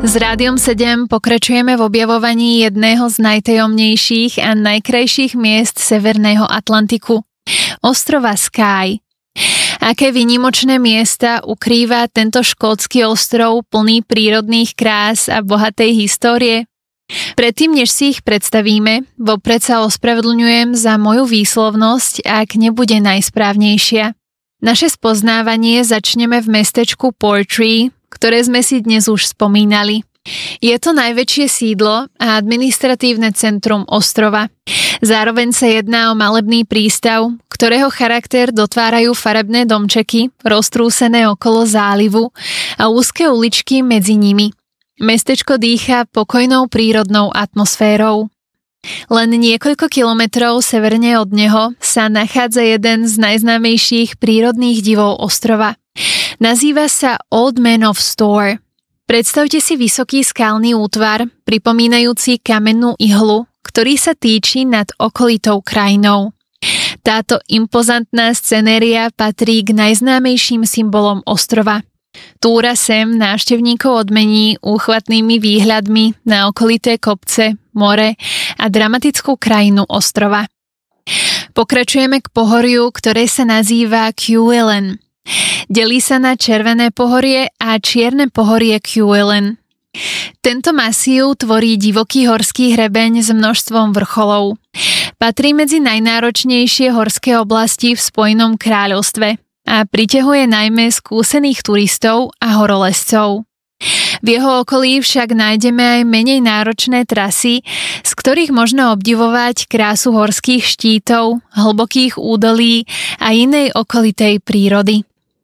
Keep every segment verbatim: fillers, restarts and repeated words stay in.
S Rádiom sedem pokračujeme v objavovaní jedného z najtajomnejších a najkrajších miest Severného Atlantiku. Ostrova Skye. Aké výnimočné miesta ukrýva tento škótsky ostrov plný prírodných krás a bohatej histórie? Predtým, než si ich predstavíme, vopred sa ospravedlňujem za moju výslovnosť, ak nebude najsprávnejšia. Naše spoznávanie začneme v mestečku Portree, ktoré sme si dnes už spomínali. Je to najväčšie sídlo a administratívne centrum ostrova. Zároveň sa jedná o malebný prístav, ktorého charakter dotvárajú farebné domčeky, roztrúsené okolo zálivu a úzke uličky medzi nimi. Mestečko dýcha pokojnou prírodnou atmosférou. Len niekoľko kilometrov severne od neho sa nachádza jeden z najznámejších prírodných divov ostrova. Nazýva sa Old Man of Storr. Predstavte si vysoký skalný útvar, pripomínajúci kamennú ihlu, ktorý sa týči nad okolitou krajinou. Táto impozantná scenéria patrí k najznámejším symbolom ostrova. Túra sem návštevníkov odmení úchvatnými výhľadmi na okolité kopce, more a dramatickú krajinu ostrova. Pokračujeme k pohoriu, ktoré sa nazýva Cuillin. Delí sa na Červené pohorie a Čierne pohorie Cuillin. Tento masív tvorí divoký horský hrebeň s množstvom vrcholov. Patrí medzi najnáročnejšie horské oblasti v Spojenom kráľovstve a priťahuje najmä skúsených turistov a horolezcov. V jeho okolí však nájdeme aj menej náročné trasy, z ktorých možno obdivovať krásu horských štítov, hlbokých údolí a inej okolitej prírody.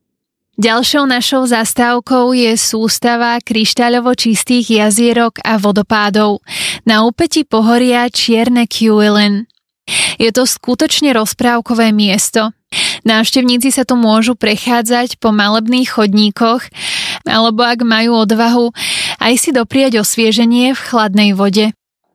Ďalšou našou zastávkou je sústava kryštáľovo čistých jazierok a vodopádov na úpäti pohoria Čierne Cuillin. Je to skutočne rozprávkové miesto. Návštevníci sa tu môžu prechádzať po malebných chodníkoch, alebo ak majú odvahu, aj si dopriať osvieženie v chladnej vode.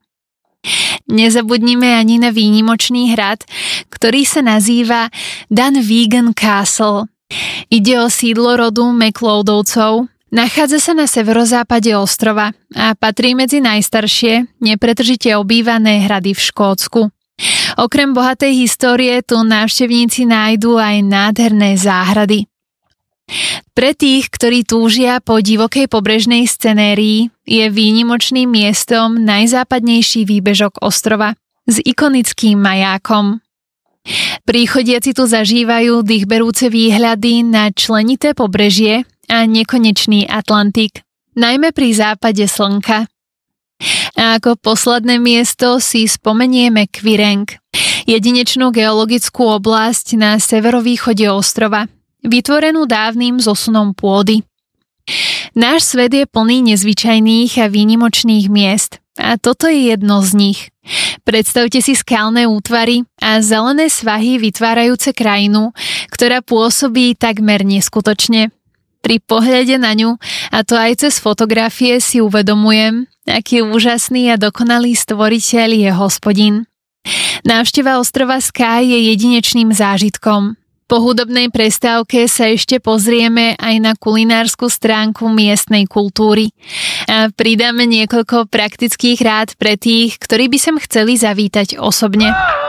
Nezabudnime ani na výnimočný hrad, ktorý sa nazýva Dunvegan Castle. Ide o sídlo rodu MacLeodovcov. Nachádza sa na severozápade ostrova a patrí medzi najstaršie, nepretržite obývané hrady v Škótsku. Okrem bohatej histórie tu návštevníci nájdú aj nádherné záhrady. Pre tých, ktorí túžia po divokej pobrežnej scenérii, je výnimočným miestom najzápadnejší výbežok ostrova s ikonickým majákom. Príchodiaci tu zažívajú dýchberúce výhľady na členité pobrežie a nekonečný Atlantik, najmä pri západe slnka. A ako posledné miesto si spomenieme Quireng, jedinečnú geologickú oblasť na severovýchode ostrova, vytvorenú dávnym zosunom pôdy. Náš svet je plný nezvyčajných a výnimočných miest a toto je jedno z nich. Predstavte si skalné útvary a zelené svahy vytvárajúce krajinu, ktorá pôsobí takmer neskutočne. Pri pohľade na ňu, a to aj cez fotografie, si uvedomujem, aký úžasný a dokonalý stvoriteľ je Hospodin. Návšteva ostrova Skye je jedinečným zážitkom. Po hudobnej prestávke sa ešte pozrieme aj na kulinárskú stránku miestnej kultúry a pridáme niekoľko praktických rád pre tých, ktorí by sem chceli zavítať osobne.